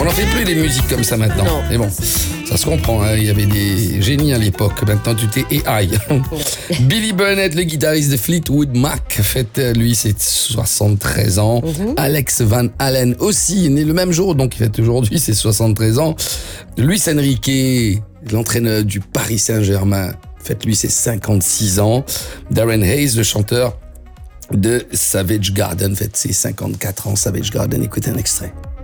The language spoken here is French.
n'en fait plus des musiques comme ça maintenant. Non. Mais bon, ça se comprend, hein. Il y avait des génies à l'époque. Maintenant, tout est AI. Billy Burnett, le guitariste de Fleetwood Mac, fête, lui, c'est 73 ans. Alex Van Halen aussi, né le même jour, donc il fête aujourd'hui ses 73 ans. Luis Enrique, l'entraîneur du Paris Saint-Germain, fête lui ses 56 ans. Darren Hayes, le chanteur de Savage Garden, fête ses 54 ans. Savage Garden, écoutez un extrait.